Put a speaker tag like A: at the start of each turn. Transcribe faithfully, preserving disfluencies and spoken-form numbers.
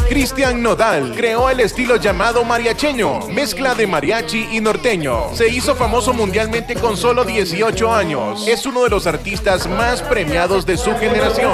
A: Cristian Nodal creó el estilo llamado mariacheño, mezcla de mariachi y norteño. Se hizo famoso mundialmente con solo dieciocho años. Es uno de los artistas más premiados de su generación.